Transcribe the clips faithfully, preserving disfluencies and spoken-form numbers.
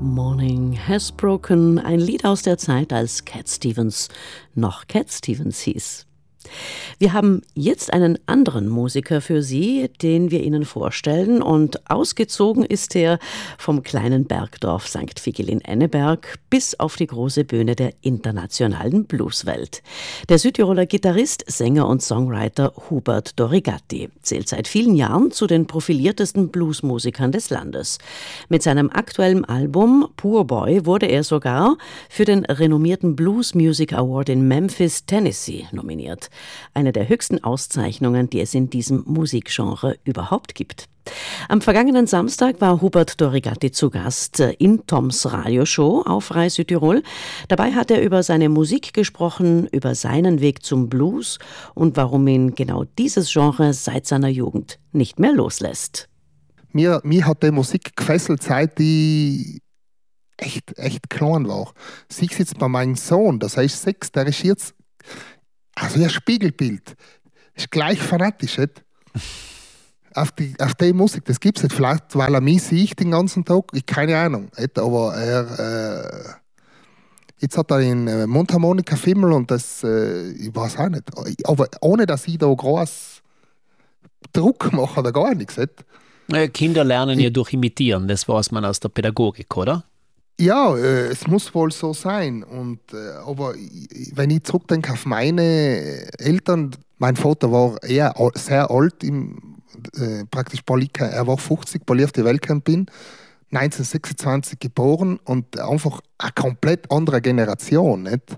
Morning has broken, ein Lied aus der Zeit, als Cat Stevens noch Cat Stevens hieß. Wir haben jetzt einen anderen Musiker für Sie, den wir Ihnen vorstellen, und ausgezogen ist er vom kleinen Bergdorf Sankt Vigil in Enneberg bis auf die große Bühne der internationalen Blueswelt. Der Südtiroler Gitarrist, Sänger und Songwriter Hubert Dorigatti zählt seit vielen Jahren zu den profiliertesten Bluesmusikern des Landes. Mit seinem aktuellen Album Poor Boy wurde er sogar für den renommierten Blues Music Award in Memphis, Tennessee nominiert. Eine der höchsten Auszeichnungen, die es in diesem Musikgenre überhaupt gibt. Am vergangenen Samstag war Hubert Dorigatti zu Gast in Toms Radioshow auf Rai Südtirol. Dabei hat er über seine Musik gesprochen, über seinen Weg zum Blues und warum ihn genau dieses Genre seit seiner Jugend nicht mehr loslässt. Mir, mir hat die Musik gefesselt, seit ich echt, echt klein war. Sieh jetzt bei meinem Sohn, das heißt sechs, der ist jetzt also ein Spiegelbild. Ist gleich fanatisch. Nicht? Auf, die, auf die Musik, das gibt es nicht. Vielleicht, weil er mich sieht den ganzen Tag, ich keine Ahnung. Nicht? Aber er, äh, jetzt hat er einen Mundharmonika-Fimmel und das, äh, ich weiß auch nicht. Aber ohne, dass ich da groß Druck mache oder gar nichts. Nicht? Kinder lernen ich, ja durch Imitieren, das weiß man aus der Pädagogik, oder? Ja, äh, es muss wohl so sein. Und, äh, aber wenn ich zurückdenke auf meine Eltern, mein Vater war eher sehr alt, im, äh, praktisch Polika, er war fünfzig, weil ich auf die Welt gekommen bin, neunzehnhundertsechsundzwanzig geboren und einfach eine komplett andere Generation. Nicht?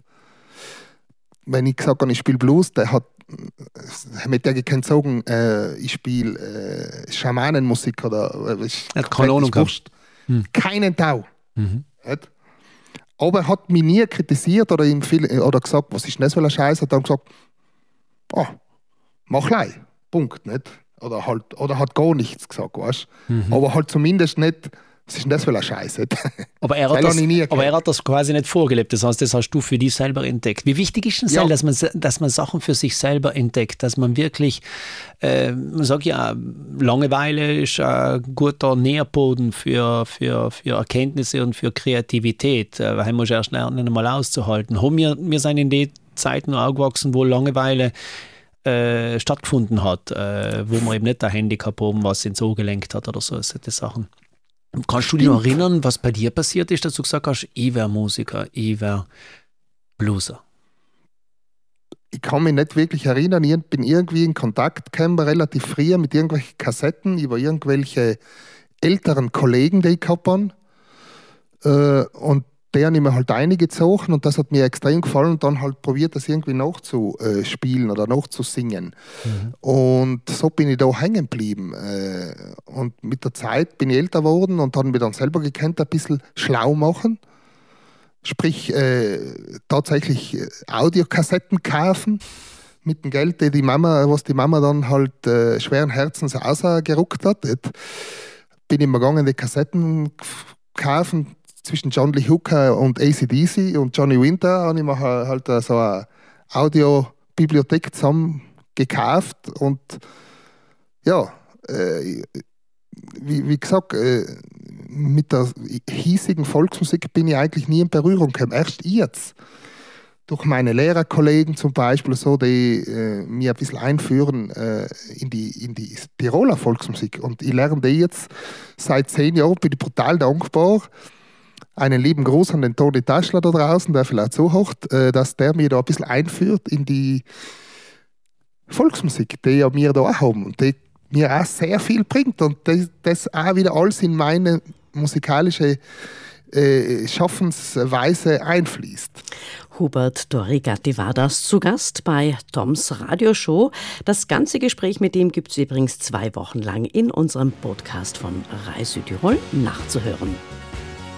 Wenn ich gesagt habe, ich spiele Blues, der hat mit der ich kann sagen, äh, ich spiele äh, Schamanenmusik oder äh, ich, er hat keine Ahnung gehabt. Hm. Keinen Tau. Mhm. Aber er hat mich nie kritisiert oder, ihm viel, oder gesagt, was ist denn das für ein Scheiß? Er hat dann gesagt, oh, mach lei, Punkt. Nicht? Oder, halt, oder hat gar nichts gesagt, weißt? Mhm. Aber halt zumindest nicht, was ist denn das für ein Scheiß? Aber er, hat das, aber er hat das quasi nicht vorgelebt, das heißt, das hast du für dich selber entdeckt. Wie wichtig ist es denn, ja. dass, man, dass man Sachen für sich selber entdeckt, dass man wirklich, äh, man sagt ja, Langeweile ist ein guter Nährboden für, für, für Erkenntnisse und für Kreativität, weil man muss erst lernen, einmal auszuhalten. Haben wir, wir sind in den Zeiten aufgewachsen, wo Langeweile äh, stattgefunden hat, äh, wo man eben nicht ein Handicap haben, was ihn so gelenkt hat oder so, solche Sachen. Kannst du dich noch erinnern, was bei dir passiert ist, dass du gesagt hast, ich wäre Musiker, ich wäre Blueser? Ich kann mich nicht wirklich erinnern. Ich bin irgendwie in Kontakt gekommen, relativ früh mit irgendwelchen Kassetten über irgendwelche älteren Kollegen, die ich gehabt habe. Und die haben mir halt eingezogen und das hat mir extrem gefallen und dann halt probiert, das irgendwie nachzuspielen oder nachzusingen. Mhm. Und so bin ich da hängen geblieben. Und mit der Zeit bin ich älter geworden und habe mich dann selber gekannt, ein bisschen schlau machen. Sprich, äh, tatsächlich Audiokassetten kaufen mit dem Geld, die die Mama, was die Mama dann halt äh, schweren Herzens rausgerückt hat. Bin ich mal gegangen, die Kassetten kaufen. Zwischen John Lee Hooker und A C D C und Johnny Winter habe ich mir halt so eine Audiobibliothek zusammen gekauft. Und ja, äh, wie, wie gesagt, äh, mit der hiesigen Volksmusik bin ich eigentlich nie in Berührung gekommen. Erst jetzt, durch meine Lehrerkollegen zum Beispiel, so, die äh, mir ein bisschen einführen äh, in, die, in die Tiroler Volksmusik. Und ich lerne die jetzt seit zehn Jahren, bin ich brutal dankbar. Einen lieben Gruß an den Toni Taschler da draußen, der vielleicht zuhört, äh, dass der mir da ein bisschen einführt in die Volksmusik, die ja wir da auch haben und die mir auch sehr viel bringt und das, das auch wieder alles in meine musikalische äh, Schaffensweise einfließt. Hubert Dorigatti war das zu Gast bei Toms Radioshow. Das ganze Gespräch mit ihm gibt es übrigens zwei Wochen lang in unserem Podcast von Rai Südtirol nachzuhören.